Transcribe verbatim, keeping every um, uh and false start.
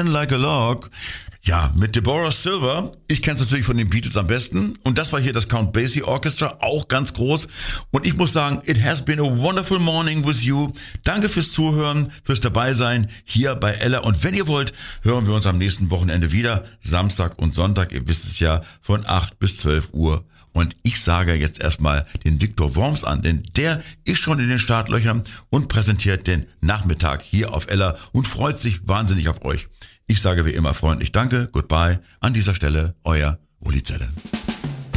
Man Like a Log. Ja, mit Deborah Silver. Ich kenne es natürlich von den Beatles am besten. Und das war hier das Count Basie Orchestra, auch ganz groß. Und ich muss sagen, it has been a wonderful morning with you. Danke fürs Zuhören, fürs Dabeisein hier bei Ella. Und wenn ihr wollt, hören wir uns am nächsten Wochenende wieder. Samstag und Sonntag, ihr wisst es ja, von acht bis zwölf Uhr. Und ich sage jetzt erstmal den Viktor Worms an, denn der ist schon in den Startlöchern und präsentiert den Nachmittag hier auf Ella und freut sich wahnsinnig auf euch. Ich sage wie immer freundlich Danke, goodbye, an dieser Stelle euer Uli Zelle.